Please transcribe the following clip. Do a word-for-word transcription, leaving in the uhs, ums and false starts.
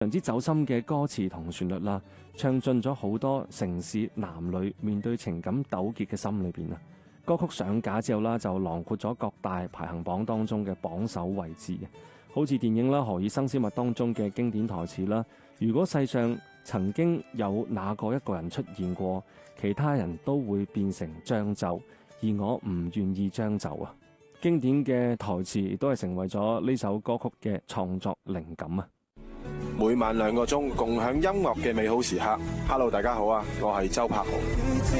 常之走心嘅歌詞同旋律啦，唱盡咗好多城市男女面對情感糾結嘅心裏邊啊。歌曲上架之後啦，就囊括咗各大排行榜當中嘅榜首位置嘅，好似電影啦《何以笙簫默》當中嘅經典台詞啦，如果世上曾經有那個一個人出現過，其他人都會變成將就，而我唔願意將就啊。經典嘅台詞亦都係成為咗呢首歌曲嘅創作靈感啊。 每晚兩個鐘，共享音樂嘅美好時刻。Hello， 大家好啊，我係周柏豪。